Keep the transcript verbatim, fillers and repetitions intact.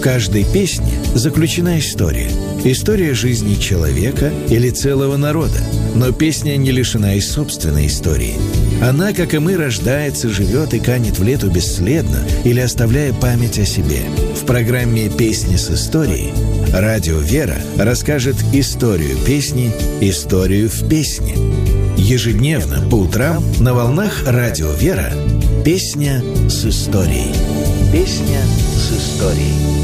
каждой песне заключена история. История жизни человека или целого народа. Но песня не лишена и собственной истории. Она, как и мы, рождается, живет и канет в лету бесследно или оставляя память о себе. В программе «Песни с историей» Радио Вера расскажет историю песни, историю в песне. Ежедневно по утрам на волнах Радио Вера «Песня с историей». Песня с историей.